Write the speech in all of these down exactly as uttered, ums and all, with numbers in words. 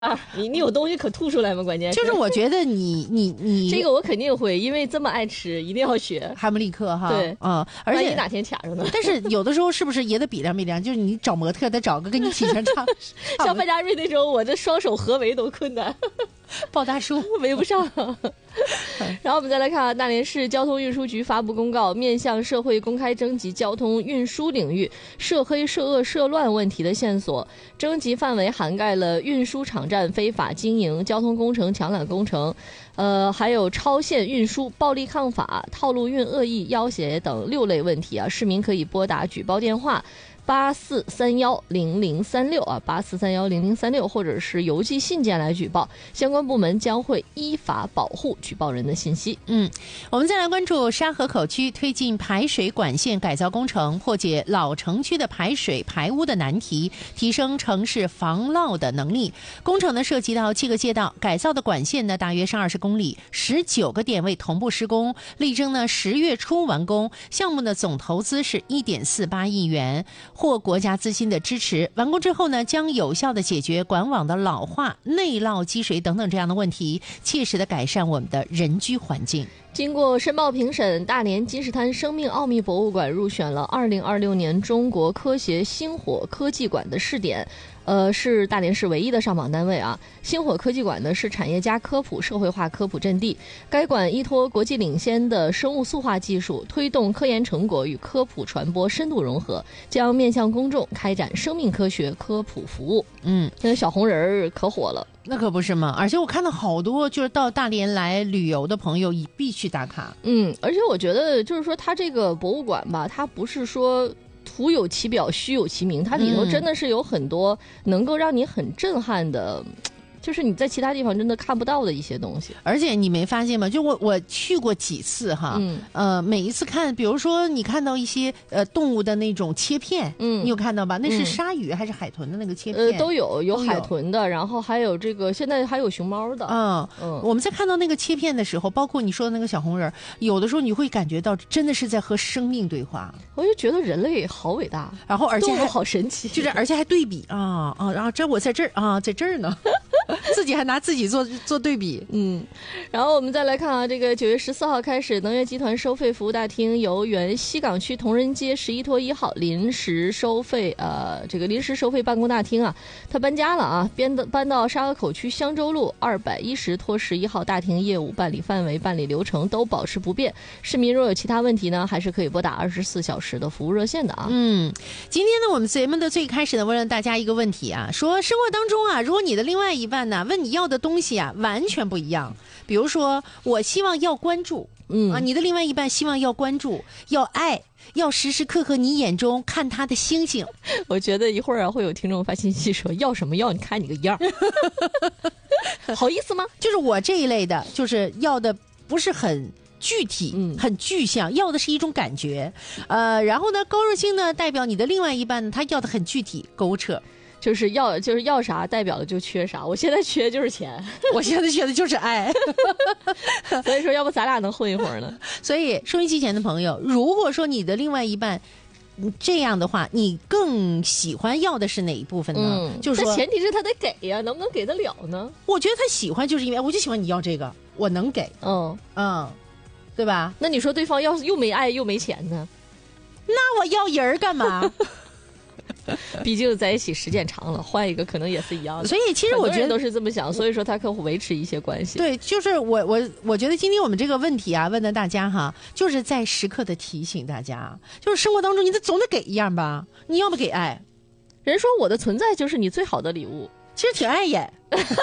啊，你你有东西可吐出来吗？关键是就是我觉得你你你这个我肯定会，因为这么爱吃，一定要学哈姆立克哈。 对， 嗯，而且哪天卡上呢？ 但是有的时候是不是也得比量比量？就是你找模特得找个跟你体型差， 像范家瑞那种，我这双手合围都困难， 抱大叔围不上。然后我们再来看啊，大连市交通运输局发布公告，面向社会公开征集交通运输领域涉黑涉恶涉乱问题的线索，征集范围涵盖了运输场站非法经营、交通工程抢揽工程，呃，还有超限运输、暴力抗法、套路运恶意要挟等六类问题啊。市民可以拨打举报电话八四三幺零零三六啊，八四三幺零零三六，或者是邮寄信件来举报，相关部门将会依法保护举报人的信息。 嗯，我们再来关注沙河口区推进排水管线改造工程，破解老城区的排水排污的难题，提升城市防涝的能力。工程呢涉及到七个街道，改造的管线呢大约是二十公里，十九个点位同步施工，力争呢十月初完工。项目的总投资是一点四八亿元。获国家资金的支持，完工之后呢，将有效的解决管网的老化、内涝积水等等这样的问题，切实的改善我们的人居环境。 经过申报评审，大连金石滩生命奥秘博物馆入选了二零二六年中国科协星火科技馆的试点。呃，是大连市唯一的上榜单位啊。星火科技馆呢是产业加科普社会化科普阵地，该馆依托国际领先的生物塑化技术，推动科研成果与科普传播深度融合，将面向公众开展生命科学科普服务。嗯，那小红人儿可火了。 那可不是嘛，而且我看到好多就是到大连来旅游的朋友，必须打卡。 嗯，而且我觉得就是说，它这个博物馆吧，它不是说徒有其表虚有其名，它里头真的是有很多能够让你很震撼的、嗯、就是你在其他地方真的看不到的一些东西。 而且你没发现吗，就我我去过几次哈、嗯、呃，每一次看比如说你看到一些呃动物的那种切片，嗯，你有看到吧？那是鲨鱼还是海豚的那个切片？ 呃，都有有海豚的，然后还有这个现在还有熊猫的。 嗯嗯，我们在看到那个切片的时候，包括你说的那个小红人，有的时候你会感觉到真的是在和生命对话。 我就觉得人类好伟大， 然后而且还好神奇， 就是而且还对比啊啊，然后这我在这儿啊，在这儿呢，自己还拿自己做做对比。 嗯，然后我们再来看啊，这个九月十四号开始，能源集团收费服务大厅由原西港区同仁街十一拖一号临时收费呃这个临时收费办公大厅啊，它搬家了啊，搬到搬到沙河口区香洲路二百一十拖十一号大厅，业务办理范围、办理流程都保持不变。市民若有其他问题呢，还是可以拨打二十四小时的服务热线的啊。 嗯，今天呢，我们节目的最开始呢，问了大家一个问题啊，说生活当中啊，如果你的另外一半呢问你要的东西啊，完全不一样。比如说，我希望要关注，嗯啊，你的另外一半希望要关注，要爱，要时时刻刻你眼中看他的星星。 我觉得一会儿啊会有听众发信息说要什么要，你看你个样好意思吗？ 就是我这一类的，就是要的不是很具体，嗯，很具象，要的是一种感觉。呃，然后呢，高热星呢代表你的另外一半呢，他要的很具体，勾扯。 就是要就是要啥代表的就缺啥，我现在缺的就是钱， 我现在缺的就是爱所以说要不咱俩能混一会儿呢。 所以收音机前的朋友，如果说你的另外一半这样的话，你更喜欢要的是哪一部分呢？嗯、就是说前提是他得给呀，能不能给得了呢？ 我觉得他喜欢就是因为我就喜欢你要这个，我能给，嗯嗯，对吧？ 那你说对方要是又没爱又没钱呢？ 那我要人干嘛？ 毕竟在一起时间长了，换一个可能也是一样的。 所以其实我觉得都是这么想，所以说他可维持一些关系。 对，就是我我我觉得今天我们这个问题啊，问的大家哈，就是在时刻的提醒大家，就是生活当中你得总得给一样吧，你要么给爱。 人说我的存在就是你最好的礼物， 其实挺爱耶。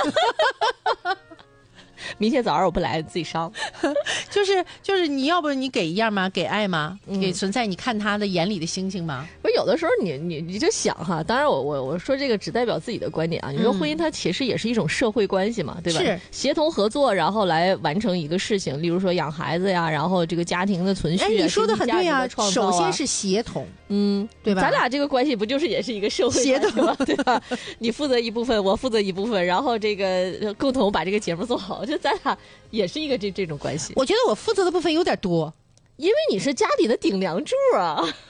明天早上我不来，自己上。 就是就是你要不你给一样吗？给爱吗？嗯、给存在，你看他的眼里的星星吗？ 不是有的时候你你你就想哈，当然我我我说这个只代表自己的观点啊。你说婚姻它其实也是一种社会关系嘛，对吧？ 是协同合作，然后来完成一个事情，例如说养孩子呀，然后这个家庭的存续、啊。 哎，你说的很对啊， 啊首先是协同， 嗯， 对吧？ 咱俩这个关系不就是也是一个社会协同吗？对吧？你负责一部分，我负责一部分，然后这个共同把这个节目做好，就咱俩也是一个这这种关系。 我觉得我负责的部分有点多， 因为你是家里的顶梁柱啊。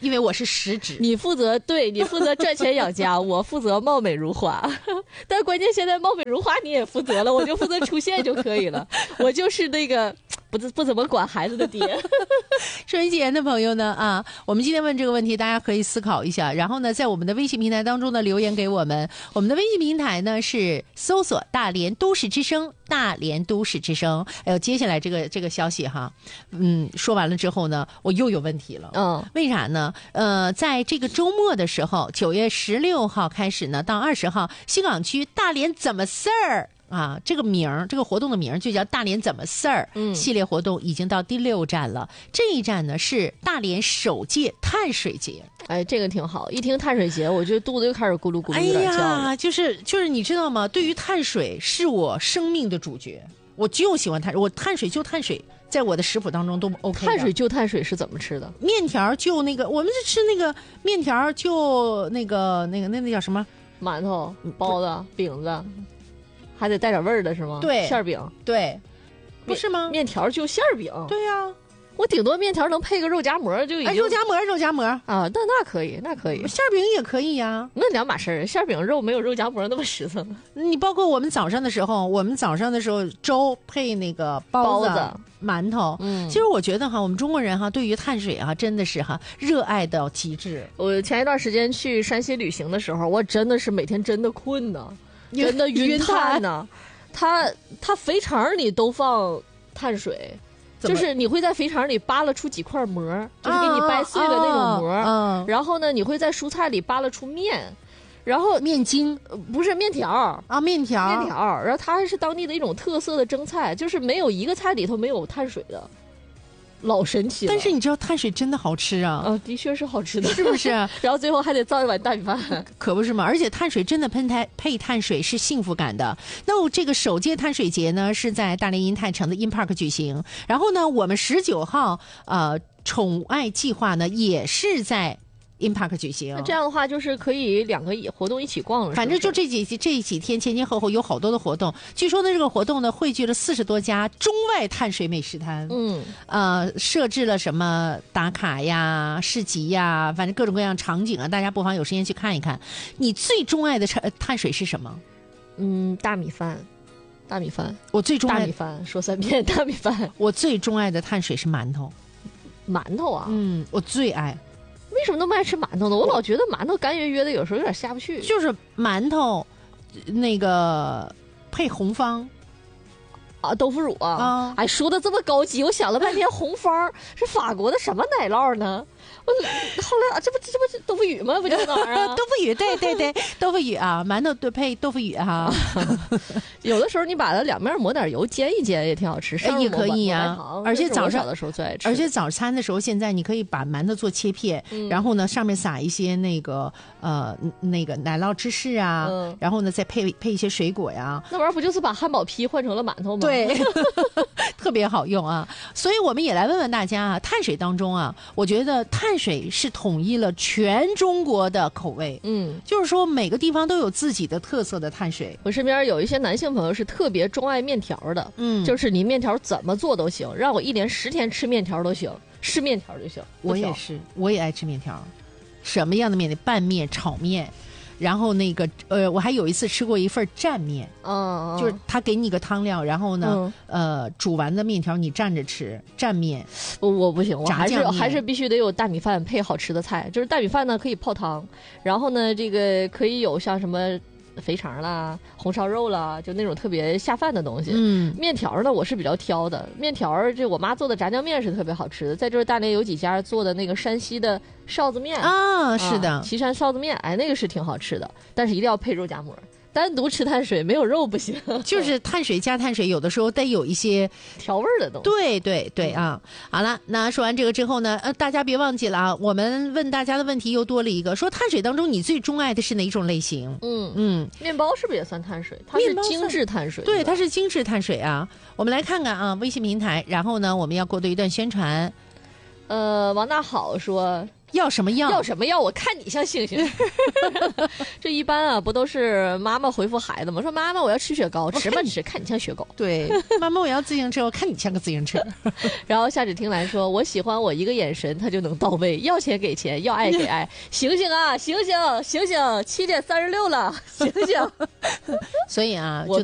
因为我是实职。 你负责对你负责赚钱养家，我负责貌美如花。但关键现在貌美如花你也负责了，我就负责出现就可以了。我就是那个不不怎么管孩子的爹。 收音机前的朋友呢啊，我们今天问这个问题，大家可以思考一下，然后呢，在我们的微信平台当中呢留言给我们。我们的微信平台呢是搜索大连都市之声，大连都市之声。哎呦，接下来这个这个消息哈，嗯，说完了之后呢，我又有问题了。 嗯， 为啥呢？呃，在这个周末的时候，九月十六号开始呢，到二十号，西港区大连怎么事儿？啊，这个名儿，这个活动的名儿就叫大连怎么事儿、嗯、系列活动已经到第六站了。这一站呢是大连首届碳水节。 哎，这个挺好。一听碳水节，我觉得肚子就开始咕噜咕噜有点叫了。 哎呀，就是就是你知道吗？对于碳水是我生命的主角，我就喜欢碳水，我碳水就碳水，在我的食谱当中都 OK。 碳水就碳水是怎么吃的？ 面条就那个，我们是吃那个面条就那个那个那那叫什么？ 馒头、包子、饼子。还得带点味儿的是吗？ 对， 馅饼， 对，不是吗？ 面条就馅饼， 对呀、啊， 我顶多面条能配个肉夹馍就已经。 哎，肉夹馍，肉夹馍啊， 那那可以，那可以。 馅饼也可以呀、啊， 那两码事儿，馅饼肉没有肉夹馍那么实诚。 你包括我们早上的时候，我们早上的时候粥配那个包子、包子馒头，嗯，其实我觉得哈，我们中国人哈，对于碳水啊，真的是哈热爱到极致。 我前一段时间去山西旅行的时候，我真的是每天真的困呢。真的晕碳呢，它它肥肠里都放碳水，就是你会在肥肠里扒拉出几块膜，就是给你掰碎了那种膜，啊啊、然后呢，你会在蔬菜里扒拉出面，然后面筋不是面条啊，面条面条，然后它还是当地的一种特色的蒸菜，就是没有一个菜里头没有碳水的。老神奇了， 但是你知道碳水真的好吃啊！ 呃，的确是好吃的， 是不是？ 然后最后还得造一碗大米饭， 可不是嘛！而且碳水真的喷碳配碳水是幸福感的。那我这个首届碳水节呢是在大连银泰城的 InPark 举行，然后呢，我们十九号呃宠爱计划呢也是在InPark 举行。 那这样的话，就是可以两个活动一起逛了。 反正就这几这几天前前后后有好多的活动。据说呢，这个活动呢汇聚了四十多家中外碳水美食摊。嗯，呃，设置了什么打卡呀、市集呀，反正各种各样场景啊，大家不妨有时间去看一看。你最钟爱的碳水是什么？ 嗯，大米饭。大米饭， 我最钟爱大米饭，说三遍大米饭。 我最钟爱的碳水是馒头。 馒头啊？ 嗯，我最爱。 为什么那么爱吃馒头呢？我老觉得馒头干约约的，有时候有点下不去。 就是馒头，那个配红方啊，豆腐乳啊。 啊哎，说的这么高级，我想了半天，红方是法国的什么奶酪呢？我后来啊，这不这不是豆腐乳吗？不就是哪儿啊？ 豆腐乳，对对对，豆腐乳啊，馒头对配豆腐乳哈、啊。 有的时候你把它两面抹点油煎一煎也挺好吃， 哎也可以啊。而且早上的时候最爱吃， 而且早餐的时候，现在你可以把馒头做切片，嗯、然后呢上面撒一些那个呃那个奶酪芝士啊，嗯、然后呢再配配一些水果呀。 那玩意儿不就是把汉堡皮换成了馒头吗？ 对，特别好用啊。所以我们也来问问大家啊，碳水当中啊，我觉得碳水是统一了全中国的口味，嗯，就是说每个地方都有自己的特色的碳水。 我身边有一些男性朋友是特别钟爱面条的，嗯，就是你面条怎么做都行，让我一连十天吃面条都行，吃面条就行。 我也是，我也爱吃面条，什么样的面？拌面、炒面。然后那个呃，我还有一次吃过一份蘸面， 嗯， 就是他给你个汤料，然后呢，嗯、呃，煮完的面条你蘸着吃，蘸面。 我我不行，我还是还是必须得有大米饭配好吃的菜。就是大米饭呢可以泡汤，然后呢这个可以有像什么肥肠啦、红烧肉啦，就那种特别下饭的东西。嗯，面条呢我是比较挑的，面条这我妈做的炸酱面是特别好吃的。在这大连有几家做的那个山西的臊子面啊，是的， 岐山臊子面，哎，那个是挺好吃的，但是一定要配肉夹馍。单独吃碳水没有肉不行， 就是碳水加碳水，有的时候得有一些调味的东西。 对对对啊！好了，那说完这个之后呢，呃，大家别忘记了啊，我们问大家的问题又多了一个，说碳水当中你最钟爱的是哪一种类型？ 嗯嗯，面包是不是也算碳水？它是精致碳水。 对，它是精致碳水啊。我们来看看啊，微信平台，然后呢，我们要过渡一段宣传。 呃，王大好说。 要什么药？ 要什么药？我看你像猩猩。这一般啊，不都是妈妈回复孩子吗？说妈妈，我要吃雪糕，吃吧吃，看你像雪糕。 对，妈妈，我要自行车，我看你像个自行车。 然后夏芷听来说，我喜欢我一个眼神，他就能到位，要钱给钱，要爱给爱。醒醒啊，醒醒，醒醒，七点三十六了，醒醒。 所以啊， 我